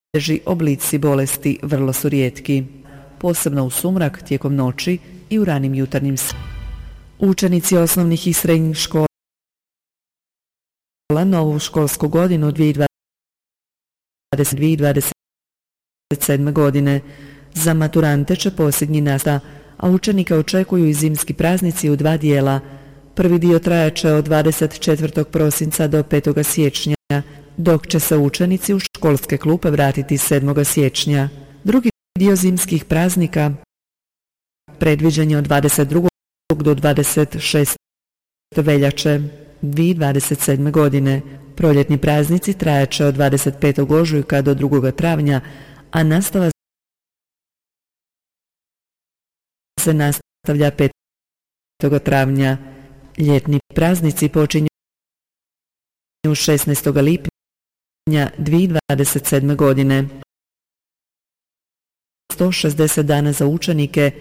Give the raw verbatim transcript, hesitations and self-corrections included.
Teži oblici bolesti vrlo su rijetki, posebno u sumrak, tijekom noći i u ranim jutarnjim satima. Učenici osnovnih i srednjih škola novu školsku godinu dvije tisuće dvadeset dvije dvadeset sedme godine za maturante će posljednji nastava, a učenika očekuju i zimski praznici u dva dijela. Prvi dio trajat će od dvadeset četvrtog prosinca do petog siječnja, dok će se učenici u školske klupe vratiti sedmog siječnja. Drugi dio zimskih praznika predviđen je od dvadeset drugog do dvadeset šestog veljače dvije tisuće dvadeset sedme godine. Proljetni praznici trajat će od dvadeset petog ožujka do drugog travnja, a nastava se nastavlja petog travnja. Ljetni praznici počinju šesnaestog lipnja dvije tisuće dvadeset sedme godine. sto šezdeset dana za učenike